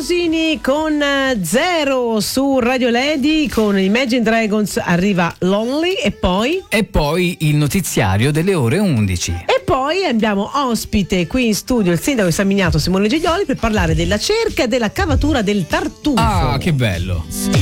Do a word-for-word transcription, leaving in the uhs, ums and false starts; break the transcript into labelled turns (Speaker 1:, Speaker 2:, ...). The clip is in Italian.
Speaker 1: Pausini con Zero su Radio Lady, con Imagine Dragons arriva Lonely e poi
Speaker 2: e poi il notiziario delle ore undici.
Speaker 1: E poi abbiamo ospite qui in studio il sindaco di San Miniato Simone Giglioli per parlare della cerca e della cavatura del tartufo.
Speaker 2: Ah, che bello.